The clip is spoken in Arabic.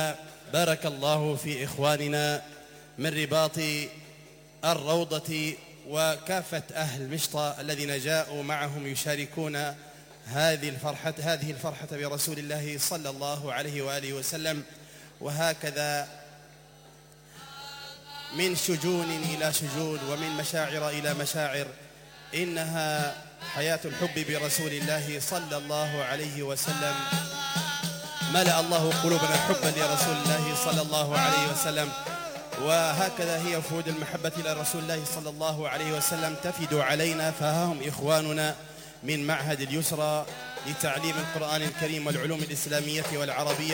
بارك الله في إخواننا من رباط الروضة وكافة أهل مشطى الذين جاءوا معهم يشاركون هذه الفرحة برسول الله صلى الله عليه وآله وسلم. وهكذا من شجون إلى شجون ومن مشاعر إلى مشاعر، إنها حياة الحب برسول الله صلى الله عليه وسلم. ملأ الله قلوبنا حبا لرسول الله صلى الله عليه وسلم، وهكذا هي وفود المحبة إلى رسول الله صلى الله عليه وسلم تفد علينا. فها هم إخواننا من معهد اليسرى لتعليم القرآن الكريم والعلوم الإسلامية والعربية